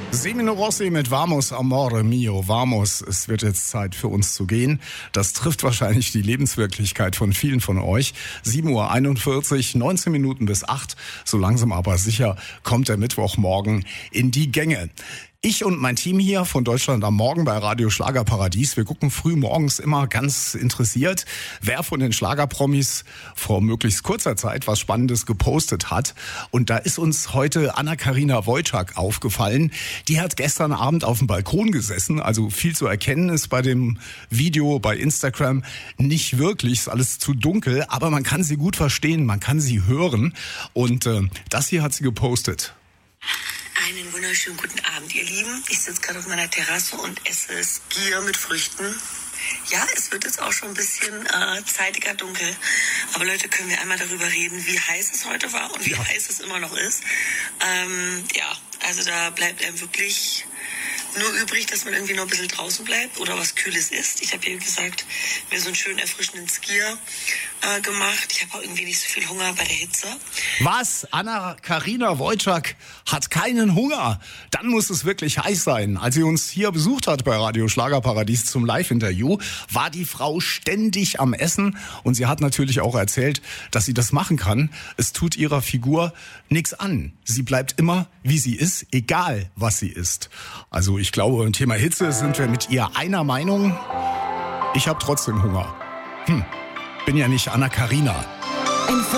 Semino Rossi mit Vamos Amore Mio. Vamos, es wird jetzt Zeit für uns zu gehen. Das trifft wahrscheinlich die Lebenswirklichkeit von vielen von euch. 7:41 Uhr, 19 Minuten bis 8. So langsam aber sicher kommt der Mittwochmorgen in die Gänge. Ich und mein Team hier von Deutschland am Morgen bei Radio Schlagerparadies, wir gucken früh morgens immer ganz interessiert, wer von den Schlagerpromis vor möglichst kurzer Zeit was Spannendes gepostet hat. Und da ist uns heute Anna-Karina Wojcik aufgefallen. Die hat gestern Abend auf dem Balkon gesessen, also viel zu erkennen ist bei dem Video bei Instagram nicht wirklich, ist alles zu dunkel, aber man kann sie gut verstehen, man kann sie hören. Und das hier hat sie gepostet. Einen wunderschönen guten Abend, ihr Lieben. Ich sitze gerade auf meiner Terrasse und esse Skier mit Früchten. Ja, es wird jetzt auch schon ein bisschen zeitiger dunkel. Aber Leute, können wir einmal darüber reden, wie heiß es heute war und wie heiß es immer noch ist. Also da bleibt einem wirklich nur übrig, dass man irgendwie noch ein bisschen draußen bleibt oder was Kühles isst. Ich habe hier gesagt, mir so einen schönen erfrischenden Skier gemacht. Ich habe auch irgendwie nicht so viel Hunger bei der Hitze. Was? Anna-Karina Wojcik hat keinen Hunger? Dann muss es wirklich heiß sein. Als sie uns hier besucht hat bei Radio Schlagerparadies zum Live-Interview, war die Frau ständig am Essen und sie hat natürlich auch erzählt, dass sie das machen kann. Es tut ihrer Figur nichts an. Sie bleibt immer, wie sie ist, egal was sie isst. Also ich glaube, beim Thema Hitze sind wir mit ihr einer Meinung. Ich habe trotzdem Hunger. Bin ja nicht Anna-Karina.